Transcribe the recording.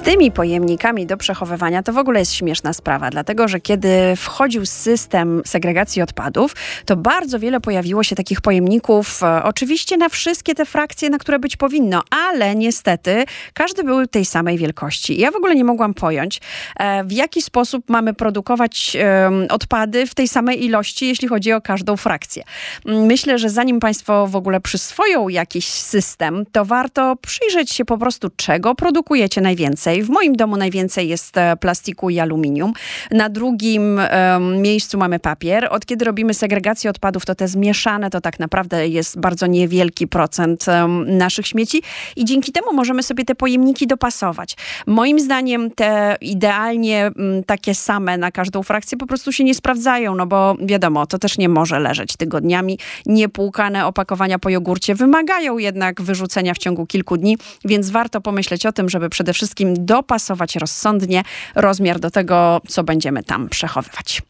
tymi pojemnikami do przechowywania to w ogóle jest śmieszna sprawa, dlatego że kiedy wchodził system segregacji odpadów, to bardzo wiele pojawiło się takich pojemników, oczywiście na wszystkie te frakcje, na które być powinno, ale niestety każdy był tej samej wielkości. Ja w ogóle nie mogłam pojąć, w jaki sposób mamy produkować odpady w tej samej ilości, jeśli chodzi o każdą frakcję. Myślę, że zanim państwo w ogóle przyswoją jakiś system, to warto przyjrzeć się po prostu, czego produkujecie najwięcej. W moim domu najwięcej jest plastiku i aluminium. Na drugim miejscu mamy papier. Od kiedy robimy segregację odpadów, to te zmieszane to tak naprawdę jest bardzo niewielki procent naszych śmieci i dzięki temu możemy sobie te pojemniki dopasować. Moim zdaniem te idealnie takie same na każdą frakcję po prostu się nie sprawdzają, no bo wiadomo, to też nie może leżeć tygodniami. Niepłukane opakowania po jogurcie wymagają jednak wyrzucenia w ciągu kilku dni, więc warto pomyśleć o tym, żeby przede wszystkim dopasować rozsądnie rozmiar do tego, co będziemy tam przechowywać.